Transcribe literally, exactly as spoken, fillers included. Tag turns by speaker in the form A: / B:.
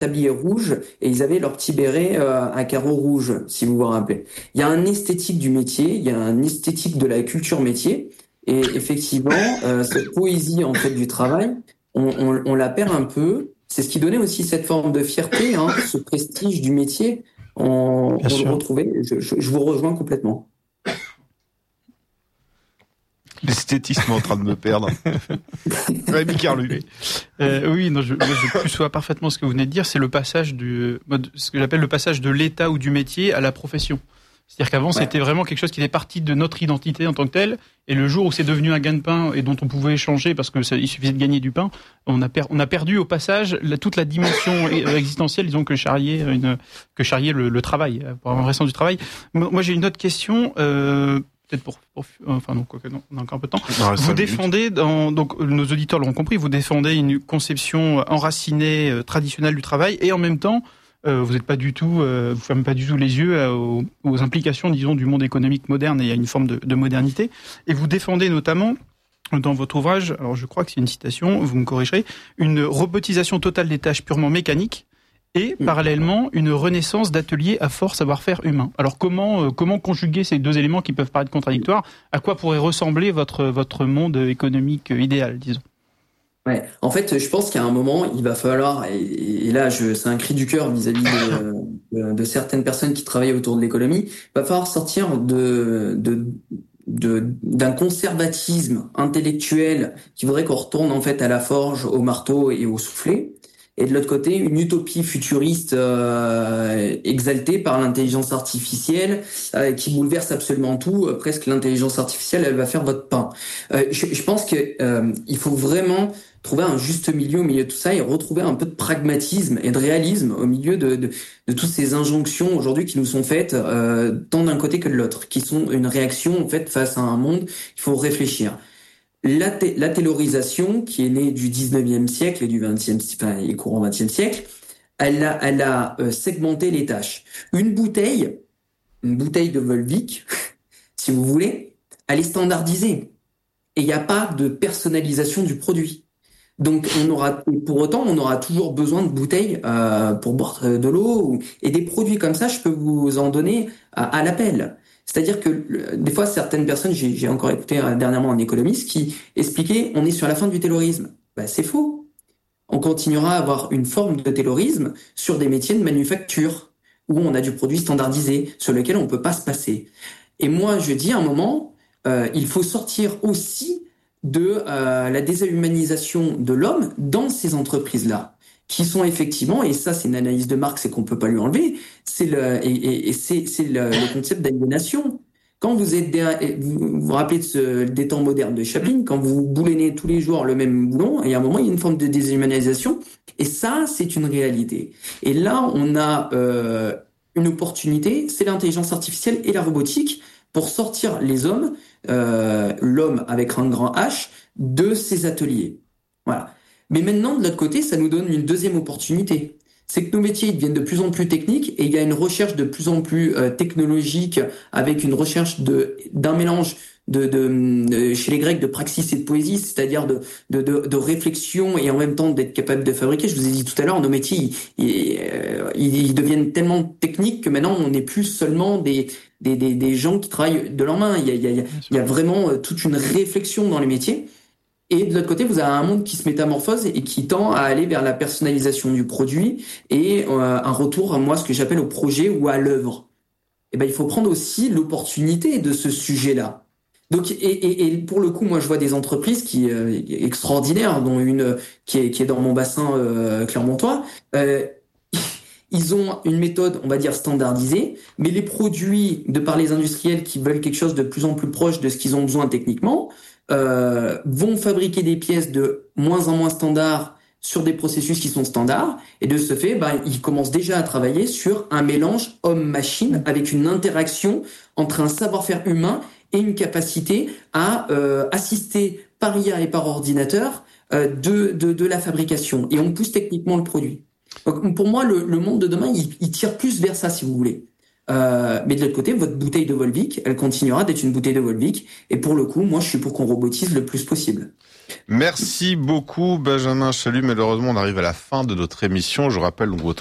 A: tablier rouge et ils avaient leur petit béret euh, à carreaux rouges, si vous vous rappelez. Il y a un esthétique du métier, il y a un esthétique de la culture métier, et effectivement, euh, cette poésie en fait du travail, on, on, on la perd un peu. C'est ce qui donnait aussi cette forme de fierté, hein, ce prestige du métier. On, on le retrouvait. Je, je, je vous rejoins complètement.
B: L'esthétisme est en train de me perdre. Rémi Carlu.
C: Euh, oui, non, je, je perçois parfaitement ce que vous venez de dire. C'est le passage du, ce que j'appelle le passage de l'état ou du métier à la profession. C'est-à-dire qu'avant, ouais. c'était vraiment quelque chose qui était parti de notre identité en tant que telle. Et le jour où c'est devenu un gagne-pain et dont on pouvait échanger parce que ça, il suffisait de gagner du pain, on a, per, on a perdu au passage la, toute la dimension existentielle, disons, que charriait une, que charriait le, le travail, pour avoir un sens du travail. Moi, j'ai une autre question. Euh, Peut-être pour, pour, enfin non, quoi que non, on a encore un peu de temps. Non, vous défendez, dans, donc nos auditeurs l'auront compris, vous défendez une conception enracinée, euh, traditionnelle du travail, et en même temps, euh, vous n'êtes pas du tout, euh, vous fermez pas du tout les yeux euh, aux, aux implications, disons, du monde économique moderne et à une forme de, de modernité. Et vous défendez notamment dans votre ouvrage, alors je crois que c'est une citation, vous me corrigerez, une robotisation totale des tâches purement mécaniques. Et parallèlement, une renaissance d'ateliers à fort savoir-faire humain. Alors comment euh, comment conjuguer ces deux éléments qui peuvent paraître contradictoires? À quoi pourrait ressembler votre votre monde économique idéal, disons?
A: Ouais, en fait, je pense qu'à un moment, il va falloir, et, et là, je, c'est un cri du cœur vis-à-vis de, de, de certaines personnes qui travaillent autour de l'économie, il va falloir sortir de de De, d'un conservatisme intellectuel qui voudrait qu'on retourne en fait à la forge, au marteau et au soufflet. Et de l'autre côté, une utopie futuriste euh, exaltée par l'intelligence artificielle euh, qui bouleverse absolument tout. Euh, presque l'intelligence artificielle, elle va faire votre pain. Euh, je, je pense que euh, il faut vraiment trouver un juste milieu au milieu de tout ça et retrouver un peu de pragmatisme et de réalisme au milieu de, de, de toutes ces injonctions aujourd'hui qui nous sont faites euh, tant d'un côté que de l'autre, qui sont une réaction en fait face à un monde. Il faut réfléchir. La, t- la taylorisation, qui est née du dix-neuvième siècle et du vingtième, enfin, et courant vingtième siècle, elle a, elle a euh, segmenté les tâches. Une bouteille, une bouteille de Volvic, si vous voulez, elle est standardisée. Et il n'y a pas de personnalisation du produit. Donc, on aura, pour autant, on aura toujours besoin de bouteilles euh, pour boire de l'eau. Ou, et des produits comme ça, je peux vous en donner à, à l'appel. C'est-à-dire que des fois, certaines personnes, j'ai, j'ai encore écouté dernièrement un économiste qui expliquait on est sur la fin du taylorisme. Ben, c'est faux. On continuera à avoir une forme de taylorisme sur des métiers de manufacture où on a du produit standardisé sur lequel on peut pas se passer. Et moi, je dis à un moment, euh, il faut sortir aussi de euh, la déshumanisation de l'homme dans ces entreprises-là, qui sont effectivement, et ça c'est une analyse de Marx et qu'on peut pas lui enlever, c'est le et, et, et c'est c'est le, le concept d'aliénation. Quand vous êtes des, vous vous rappelez de ce, des temps modernes de Chaplin, quand vous boulonnez tous les jours le même boulon, et à un moment il y a une forme de déshumanisation, et ça c'est une réalité. Et là on a euh, une opportunité, c'est l'intelligence artificielle et la robotique pour sortir les hommes, euh, l'homme avec un grand H, de ces ateliers. Voilà. Mais maintenant, de l'autre côté, ça nous donne une deuxième opportunité. C'est que nos métiers ils deviennent de plus en plus techniques et il y a une recherche de plus en plus euh, technologique avec une recherche de d'un mélange de, de, de chez les Grecs de praxis et de poésie, c'est-à-dire de, de, de, de réflexion et en même temps d'être capable de fabriquer. Je vous ai dit tout à l'heure, nos métiers ils, ils, ils deviennent tellement techniques que maintenant on n'est plus seulement des des, des des gens qui travaillent de leurs mains. Il y a il y a il y a vraiment toute une réflexion dans les métiers. Et de l'autre côté, vous avez un monde qui se métamorphose et qui tend à aller vers la personnalisation du produit et euh, un retour à moi ce que j'appelle au projet ou à l'œuvre. Et ben il faut prendre aussi l'opportunité de ce sujet-là. Donc et, et, et pour le coup, moi je vois des entreprises qui euh, extraordinaires, dont une qui est qui est dans mon bassin euh, clermontois. Euh, Ils ont une méthode, on va dire, standardisée, mais les produits, de par les industriels qui veulent quelque chose de plus en plus proche de ce qu'ils ont besoin techniquement, euh, vont fabriquer des pièces de moins en moins standards sur des processus qui sont standards. Et de ce fait, bah, ils commencent déjà à travailler sur un mélange homme-machine avec une interaction entre un savoir-faire humain et une capacité à euh, assister par I A et par ordinateur euh, de, de, de la fabrication. Et on pousse techniquement le produit. Donc, pour moi, le, le monde de demain, il, il tire plus vers ça, si vous voulez. Euh, mais de l'autre côté, votre bouteille de Volvic, elle continuera d'être une bouteille de Volvic. Et pour le coup, moi, je suis pour qu'on robotise le plus possible.
B: Merci beaucoup, Benjamin Chalut. Malheureusement, on arrive à la fin de notre émission. Je rappelle donc votre